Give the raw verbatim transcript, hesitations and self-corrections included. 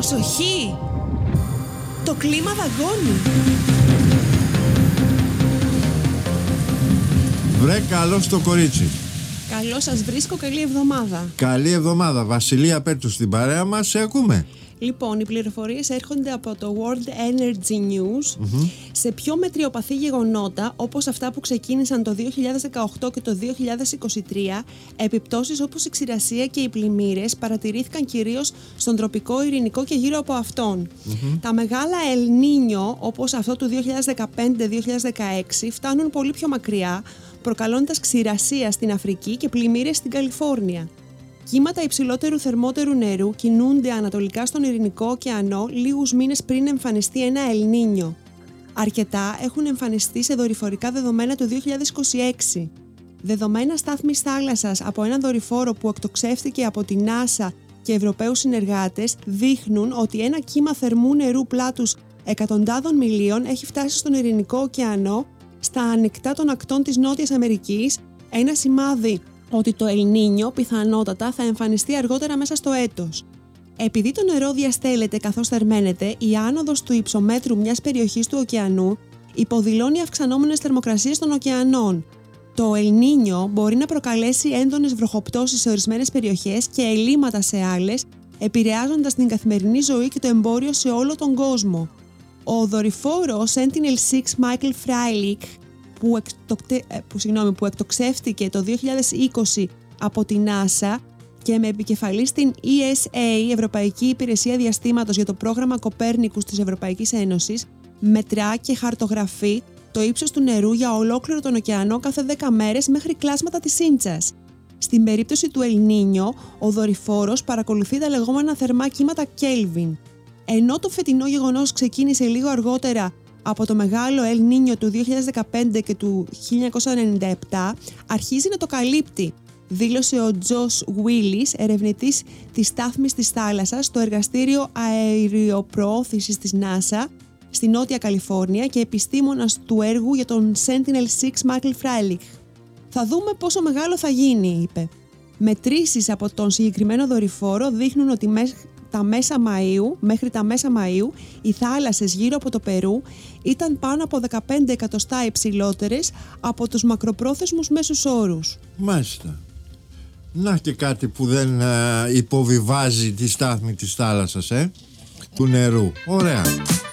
Προσοχή! Το κλίμα δαγκώνει. Βρε καλώς το κορίτσι. Καλώς σας βρίσκω, καλή εβδομάδα. Καλή εβδομάδα. Βασιλεία Πέτρου στην παρέα μας, σε ακούμε. Λοιπόν, οι πληροφορίες έρχονται από το World Energy News. Mm-hmm. Σε πιο μετριοπαθή γεγονότα, όπως αυτά που ξεκίνησαν το δύο χιλιάδες δεκαοκτώ και το δύο χιλιάδες είκοσι τρία, επιπτώσεις όπως η ξηρασία και οι πλημμύρες παρατηρήθηκαν κυρίως στον τροπικό ειρηνικό και γύρω από αυτόν. Mm-hmm. Τα μεγάλα El Niño, όπως αυτό του δύο χιλιάδες δεκαπέντε δύο χιλιάδες δεκαέξι, φτάνουν πολύ πιο μακριά, προκαλώντας ξηρασία στην Αφρική και πλημμύρες στην Καλιφόρνια. Κύματα υψηλότερου θερμότερου νερού κινούνται ανατολικά στον Ειρηνικό ωκεανό λίγους μήνες πριν εμφανιστεί ένα El Niño. Αρκετά έχουν εμφανιστεί σε δορυφορικά δεδομένα του δύο χιλιάδες είκοσι έξι. Δεδομένα στάθμης θάλασσας από έναν δορυφόρο που εκτοξεύτηκε από τη NASA και Ευρωπαίους συνεργάτες δείχνουν ότι ένα κύμα θερμού νερού πλάτους εκατοντάδων μιλίων έχει φτάσει στον Ειρηνικό ωκεανό στα ανοιχτά των ακτών της Νότιας Αμερικής, ένα σημάδι ότι το El Niño πιθανότατα θα εμφανιστεί αργότερα μέσα στο έτος. Επειδή το νερό διαστέλλεται καθώς θερμαίνεται, η άνοδος του υψομέτρου μιας περιοχής του ωκεανού υποδηλώνει αυξανόμενες θερμοκρασίες των ωκεανών. Το El Niño μπορεί να προκαλέσει έντονες βροχοπτώσεις σε ορισμένες περιοχές και ελλείμματα σε άλλες, επηρεάζοντας την καθημερινή ζωή και το εμπόριο σε όλο τον κόσμο. Ο δορυφόρος Sentinel έξι Michael Freilich Που, εκτοκτε... που, συγγνώμη, που εκτοξεύτηκε το δύο χιλιάδες είκοσι από την NASA και με επικεφαλή στην ι ες έι, Ευρωπαϊκή Υπηρεσία Διαστήματος για το πρόγραμμα Κοπέρνικους της Ευρωπαϊκής Ένωσης, μετρά και χαρτογραφεί το ύψος του νερού για ολόκληρο τον ωκεανό κάθε δέκα μέρες μέχρι κλάσματα της Ίντσας. Στην περίπτωση του El Niño, ο δορυφόρος παρακολουθεί τα λεγόμενα θερμά κύματα Kelvin. Ενώ το φετινό γεγονός ξεκίνησε λίγο αργότερα από το μεγάλο El Niño του δύο χιλιάδες δεκαπέντε και του χίλια εννιακόσια ενενήντα επτά, αρχίζει να το καλύπτει, δήλωσε ο Τζος Γουίλις, ερευνητής της στάθμης της θάλασσας στο εργαστήριο αεριοπροώθησης της NASA στη Νότια Καλιφόρνια και επιστήμονας του έργου για τον Sentinel έξι Michael Freilich. «Θα δούμε πόσο μεγάλο θα γίνει», είπε. Μετρήσεις από τον συγκεκριμένο δορυφόρο δείχνουν ότι μέχρι τα μέσα Μαΐου, μέχρι τα μέσα Μαΐου, οι θάλασσες γύρω από το Περού ήταν πάνω από δεκαπέντε εκατοστά υψηλότερες από τους μακροπρόθεσμους μέσους όρους. Μάλιστα. Να και κάτι που δεν α, υποβιβάζει τη στάθμη της θάλασσας, ε, του νερού. Ωραία.